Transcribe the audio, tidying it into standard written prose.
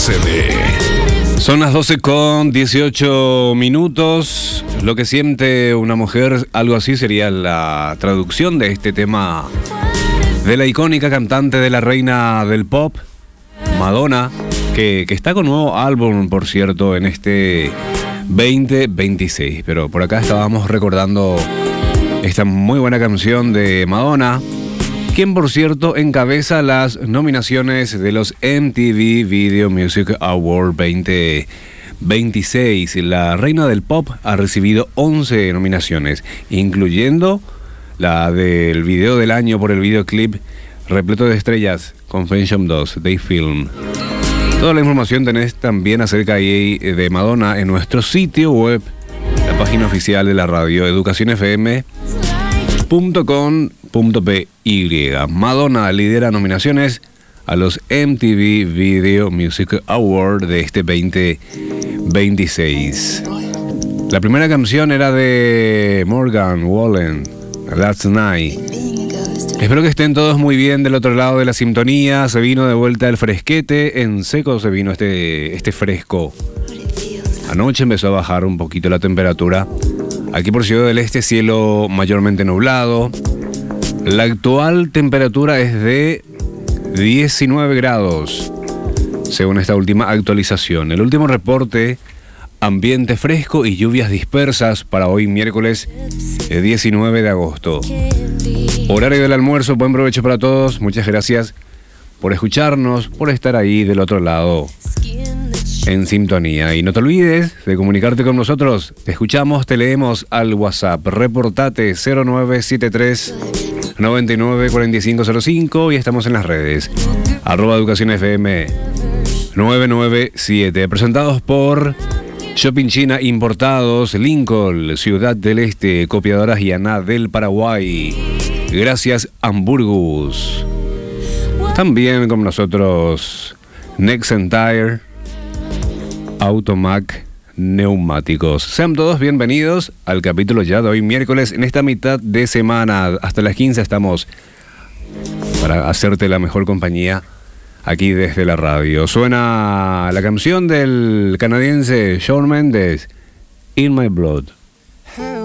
CD. Son las 12:18. Lo que siente una mujer, algo así sería la traducción de este tema de la icónica cantante de la reina del pop, Madonna, que está con nuevo álbum, por cierto, en este 2026. Pero por acá estábamos recordando esta muy buena canción de Madonna, quien por cierto encabeza las nominaciones de los MTV Video Music Award 2026. La reina del pop ha recibido 11 nominaciones, incluyendo la del video del año por el videoclip repleto de estrellas, Confession 2, They Film. Toda la información tenés también acerca de Madonna en nuestro sitio web, la página oficial de la radio, educacionfm.com.py. Madonna lidera nominaciones a los MTV Video Music Award de este 2026. La primera canción era de Morgan Wallen, Last Night. Espero que estén todos muy bien del otro lado de la sintonía. Se vino de vuelta el fresquete, en seco se vino este fresco. Anoche empezó a bajar un poquito la temperatura. Aquí por Ciudad del Este, cielo mayormente nublado. La actual temperatura es de 19 grados, según esta última actualización. El último reporte, ambiente fresco y lluvias dispersas para hoy miércoles 19 de agosto. Horario del almuerzo, buen provecho para todos. Muchas gracias por escucharnos, por estar ahí del otro lado en sintonía. Y no te olvides de comunicarte con nosotros. Te escuchamos, te leemos al WhatsApp. Reportate 0973 994505 y estamos en las redes @educacionfm 997. Presentados por Shopping China Importados, Lincoln, Ciudad del Este, Copiadoras Yaná del Paraguay. Gracias, Hamburgus. También con nosotros Nexen Tire, Automac Neumáticos. Sean todos bienvenidos al capítulo ya de hoy miércoles, en esta mitad de semana. Hasta las 15 estamos para hacerte la mejor compañía aquí desde la radio. Suena la canción del canadiense Shawn Mendes, In My Blood.